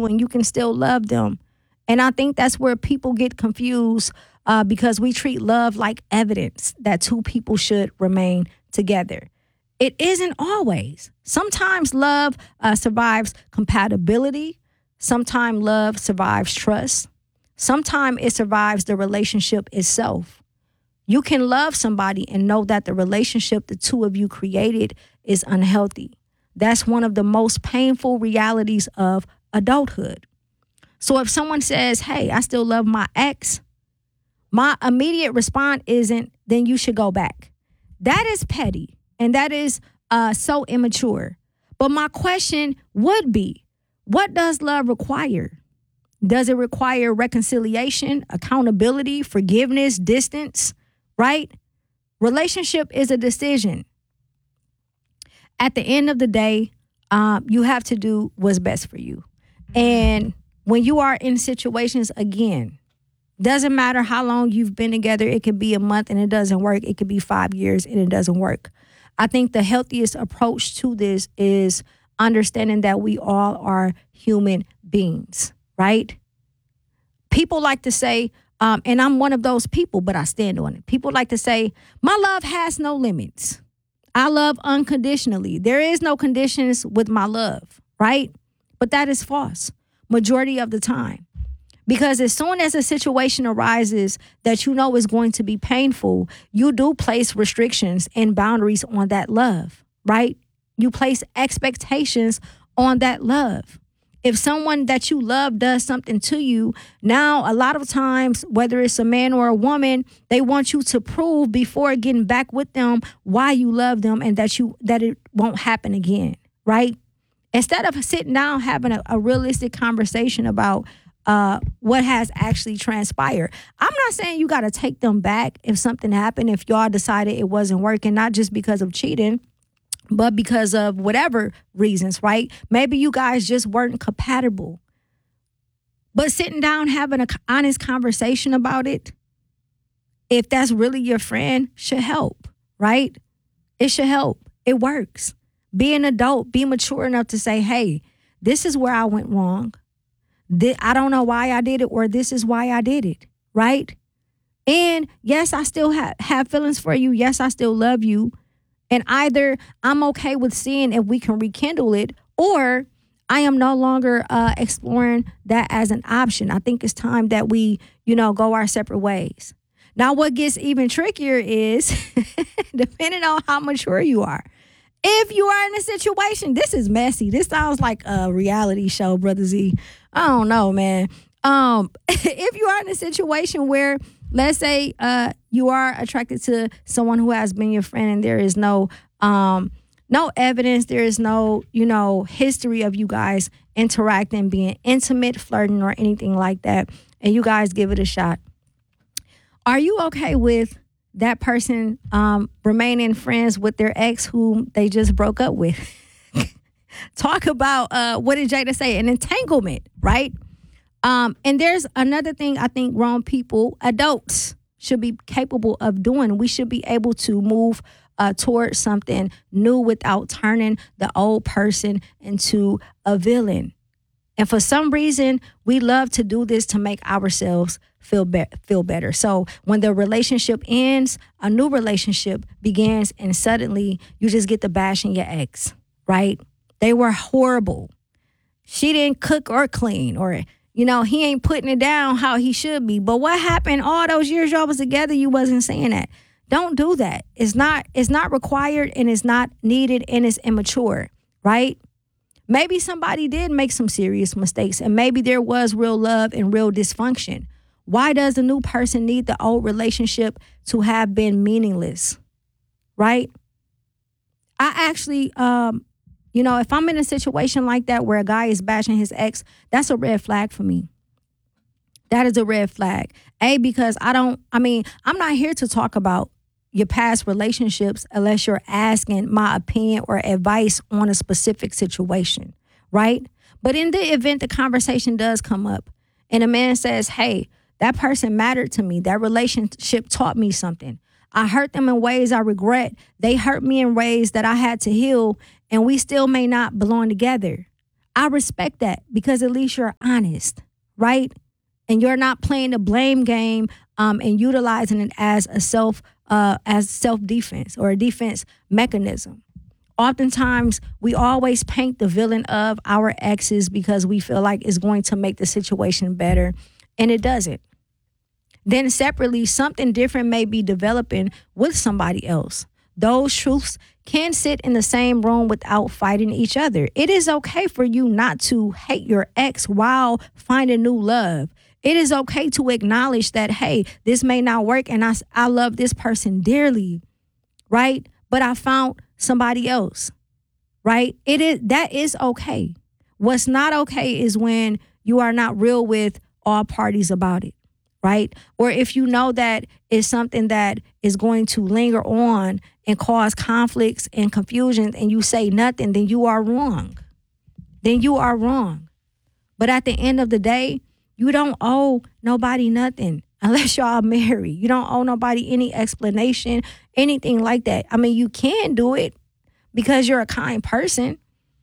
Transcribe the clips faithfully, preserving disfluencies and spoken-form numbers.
you and you can still love them. And I think that's where people get confused uh, because we treat love like evidence that two people should remain together. It isn't always. Sometimes love uh, survives compatibility. Sometimes love survives trust. Sometimes it survives the relationship itself. You can love somebody and know that the relationship the two of you created is unhealthy. That's one of the most painful realities of adulthood. So if someone says, hey, I still love my ex, my immediate response isn't, then you should go back. That is petty and that is uh, so immature. But my question would be, what does love require? Does it require reconciliation, accountability, forgiveness, distance, right? Relationship is a decision. At the end of the day, um, you have to do what's best for you. And when you are in situations, again, doesn't matter how long you've been together. It could be a month and it doesn't work. It could be five years and it doesn't work. I think the healthiest approach to this is understanding that we all are human beings, right? People like to say, um, and I'm one of those people, but I stand on it. People like to say, my love has no limits. I love unconditionally. There is no conditions with my love, right? But that is false majority of the time. Because as soon as a situation arises that you know is going to be painful, you do place restrictions and boundaries on that love, right? You place expectations on that love. If someone that you love does something to you, now a lot of times, whether it's a man or a woman, they want you to prove before getting back with them why you love them and that you that it won't happen again, right? Instead of sitting down having a, a realistic conversation about uh, what has actually transpired. I'm not saying you got to take them back if something happened, if y'all decided it wasn't working, not just because of cheating, but because of whatever reasons, right? Maybe you guys just weren't compatible. But sitting down, having an honest conversation about it, if that's really your friend, should help, right? It should help. It works. Be an adult, be mature enough to say, hey, this is where I went wrong. I don't know why I did it, or this is why I did it, right? And yes, I still ha- have feelings for you. Yes, I still love you. And either I'm okay with seeing if we can rekindle it, or I am no longer uh, exploring that as an option. I think it's time that we, you know, go our separate ways. Now, what gets even trickier is, depending on how mature you are, if you are in a situation, this is messy. This sounds like a reality show, Brother Z. I don't know, man. Um, if you are in a situation where, let's say uh, you are attracted to someone who has been your friend and there is no um, no evidence, there is no, you know, history of you guys interacting, being intimate, flirting, or anything like that, and you guys give it a shot, are you okay with that person um, remaining friends with their ex whom they just broke up with? Talk about, uh, what did Jada say? An entanglement, right? Um, and there's another thing I think grown people, adults, should be capable of doing. We should be able to move uh, towards something new without turning the old person into a villain. And for some reason, we love to do this to make ourselves feel be- feel better. So when the relationship ends, a new relationship begins, and suddenly you just get to bashing your ex, right? They were horrible. She didn't cook or clean, or, you know, he ain't putting it down how he should be. But what happened all those years y'all was together, you wasn't saying that. Don't do that. It's not, it's not required, and it's not needed, and it's immature, right? Maybe somebody did make some serious mistakes, and maybe there was real love and real dysfunction. Why does the new person need the old relationship to have been meaningless, right? I actually, um, you know, if I'm in a situation like that where a guy is bashing his ex, that's a red flag for me. That is a red flag. A, because I don't, I mean, I'm not here to talk about your past relationships unless you're asking my opinion or advice on a specific situation, right? But in the event the conversation does come up and a man says, hey, that person mattered to me. That relationship taught me something. I hurt them in ways I regret. They hurt me in ways that I had to heal, and we still may not belong together. I respect that because at least you're honest, right? And you're not playing the blame game um, and utilizing it as a self uh, as self defense or a defense mechanism. Oftentimes, we always paint the villain of our exes because we feel like it's going to make the situation better, and it doesn't. Then separately, something different may be developing with somebody else. Those truths can sit in the same room without fighting each other. It is okay for you not to hate your ex while finding new love. It is okay to acknowledge that, hey, this may not work and I, I love this person dearly, right? But I found somebody else, right? It is that is okay. What's not okay is when you are not real with all parties about it, right? Or if you know that it's something that is going to linger on and cause conflicts and confusion and you say nothing, then you are wrong. Then you are wrong. But at the end of the day, you don't owe nobody nothing unless y'all married. You don't owe nobody any explanation, anything like that. I mean, you can do it because you're a kind person,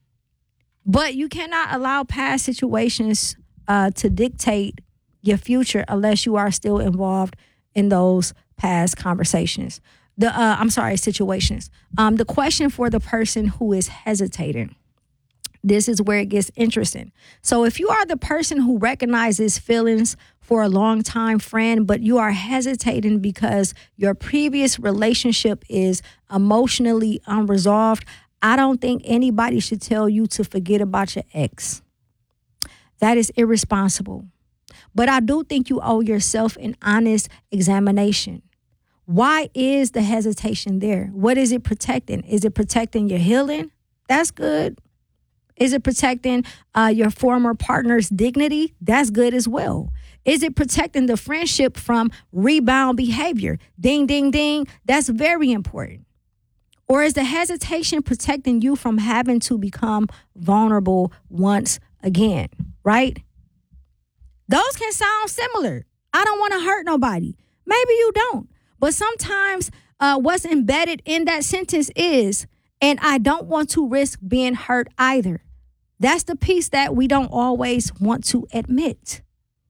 but you cannot allow past situations uh, to dictate your future unless you are still involved in those past conversations. The uh, I'm sorry, situations. Um, the question for the person who is hesitating. This is where it gets interesting. So if you are the person who recognizes feelings for a longtime friend, but you are hesitating because your previous relationship is emotionally unresolved, I don't think anybody should tell you to forget about your ex. That is irresponsible. But I do think you owe yourself an honest examination. Why is the hesitation there? What is it protecting? Is it protecting your healing? That's good. Is it protecting uh, your former partner's dignity? That's good as well. Is it protecting the friendship from rebound behavior? Ding, ding, ding. That's very important. Or is the hesitation protecting you from having to become vulnerable once again, right? Those can sound similar. I don't want to hurt nobody. Maybe you don't. But sometimes uh, what's embedded in that sentence is, and I don't want to risk being hurt either. That's the piece that we don't always want to admit.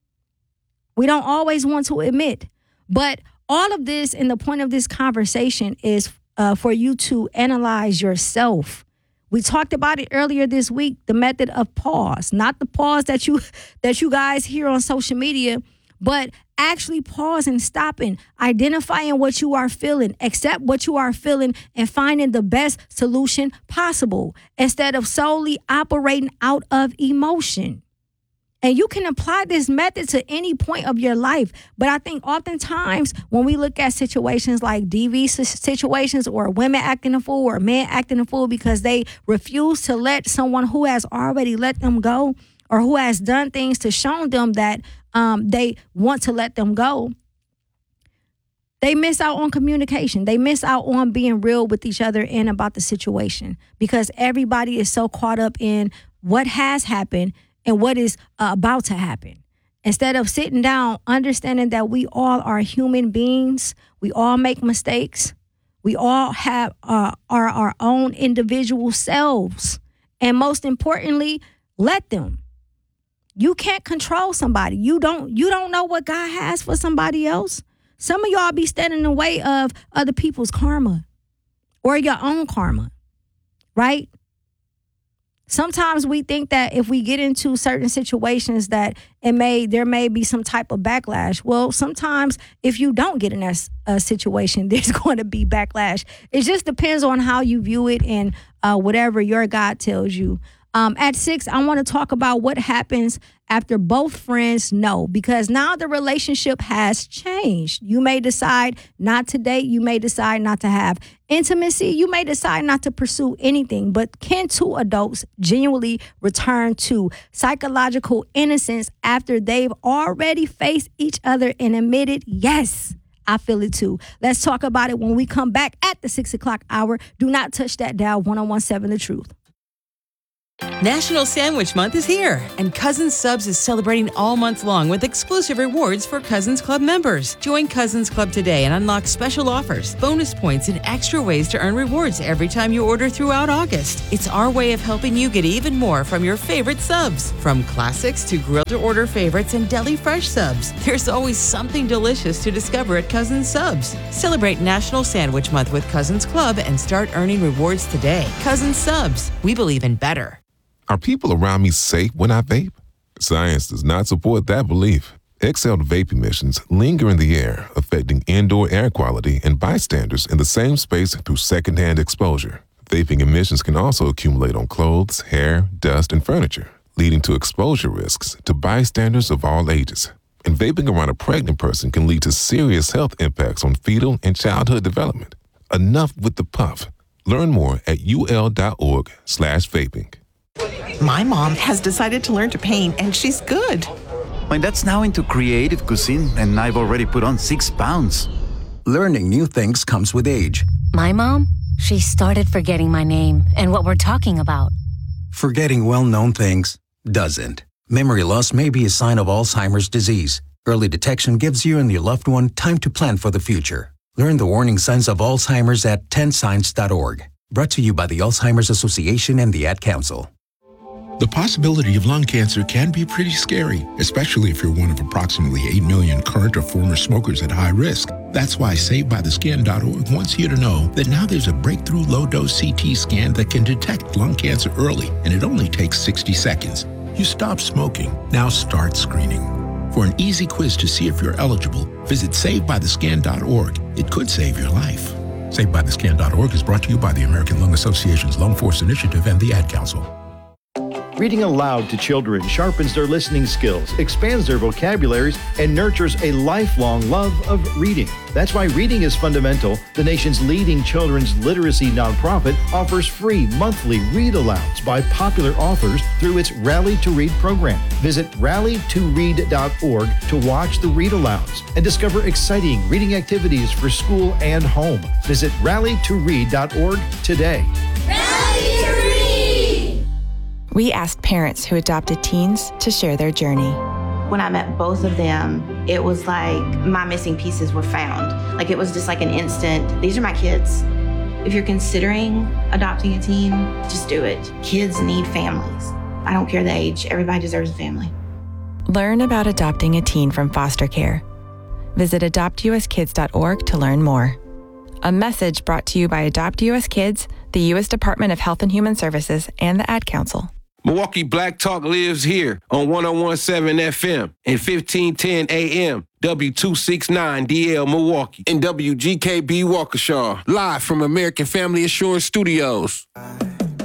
We don't always want to admit. But all of this and the point of this conversation is uh, for you to analyze yourself. We talked about it earlier this week, the method of pause, not the pause that you that you guys hear on social media, but actually pausing, stopping, identifying what you are feeling, accept what you are feeling, and finding the best solution possible instead of solely operating out of emotion. And you can apply this method to any point of your life. But I think oftentimes when we look at situations like D V situations or women acting a fool or men acting a fool because they refuse to let someone who has already let them go or who has done things to show them that um, they want to let them go, they miss out on communication. They miss out on being real with each other and about the situation because everybody is so caught up in what has happened and what is uh, about to happen. Instead of sitting down, understanding that we all are human beings, we all make mistakes, we all have uh, our, our own individual selves, and most importantly, let them. You can't control somebody. You don't you don't know what God has for somebody else. Some of y'all be standing in the way of other people's karma or your own karma, right? Sometimes we think that if we get into certain situations that it may there may be some type of backlash. Well, sometimes if you don't get in that uh, situation, there's going to be backlash. It just depends on how you view it and uh, whatever your God tells you. Um, at six, I want to talk about what happens after both friends know, because now the relationship has changed. You may decide not to date. You may decide not to have intimacy. You may decide not to pursue anything. But can two adults genuinely return to psychological innocence after they've already faced each other and admitted, yes, I feel it too. Let's talk about it when we come back at the six o'clock hour. Do not touch that dial. one oh one seven The Truth. National Sandwich Month is here, and Cousins Subs is celebrating all month long with exclusive rewards for Cousins Club members. Join Cousins Club today and unlock special offers, bonus points, and extra ways to earn rewards every time you order throughout August. It's our way of helping you get even more from your favorite subs. From classics to grilled-to-order favorites and deli fresh subs, there's always something delicious to discover at Cousins Subs. Celebrate National Sandwich Month with Cousins Club and start earning rewards today. Cousins Subs. We believe in better. Are people around me safe when I vape? Science does not support that belief. Exhaled vape emissions linger in the air, affecting indoor air quality and bystanders in the same space through secondhand exposure. Vaping emissions can also accumulate on clothes, hair, dust, and furniture, leading to exposure risks to bystanders of all ages. And vaping around a pregnant person can lead to serious health impacts on fetal and childhood development. Enough with the puff. Learn more at ul.org slash vaping. My mom has decided to learn to paint, and she's good. My dad's now into creative cuisine, and I've already put on six pounds. Learning new things comes with age. My mom, she started forgetting my name and what we're talking about. Forgetting well-known things doesn't. Memory loss may be a sign of Alzheimer's disease. Early detection gives you and your loved one time to plan for the future. Learn the warning signs of Alzheimer's at ten signs dot org. Brought to you by the Alzheimer's Association and the Ad Council. The possibility of lung cancer can be pretty scary, especially if you're one of approximately eight million current or former smokers at high risk. That's why Saved By The Skin dot org wants you to know that now there's a breakthrough low-dose C T scan that can detect lung cancer early, and it only takes sixty seconds. You stop smoking, now start screening. For an easy quiz to see if you're eligible, visit Saved By The Skin dot org. It could save your life. Saved By The Skin dot org is brought to you by the American Lung Association's Lung Force Initiative and the Ad Council. Reading aloud to children sharpens their listening skills, expands their vocabularies, and nurtures a lifelong love of reading. That's why Reading is Fundamental, the nation's leading children's literacy nonprofit, offers free monthly read-alouds by popular authors through its Rally to Read program. Visit rally to read dot org to watch the read-alouds and discover exciting reading activities for school and home. Visit rally to read dot org today. Rally to Read! We asked parents who adopted teens to share their journey. When I met both of them, it was like my missing pieces were found. Like it was just like an instant, these are my kids. If you're considering adopting a teen, just do it. Kids need families. I don't care the age, everybody deserves a family. Learn about adopting a teen from foster care. Visit adopt u s kids dot org to learn more. A message brought to you by Adopt U S Kids, the U S Department of Health and Human Services, and the Ad Council. Milwaukee Black Talk lives here on one oh one point seven F M and fifteen ten A M, W two sixty-nine D L Milwaukee, and W G K B Waukesha, live from American Family Assurance Studios.